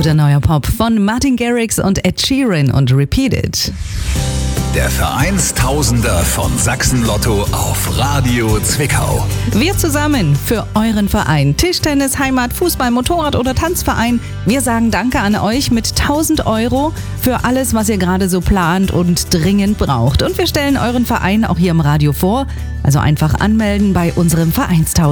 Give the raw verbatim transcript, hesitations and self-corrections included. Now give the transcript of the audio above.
Guter neuer Pop von Martin Garrix und Ed Sheeran und Repeat It. Der Vereinstausender von Sachsen Lotto auf Radio Zwickau. Wir zusammen für euren Verein. Tischtennis, Heimat, Fußball, Motorrad oder Tanzverein. Wir sagen Danke an euch mit tausend Euro für alles, was ihr gerade so plant und dringend braucht. Und wir stellen euren Verein auch hier im Radio vor. Also einfach anmelden bei unserem Vereinstausender.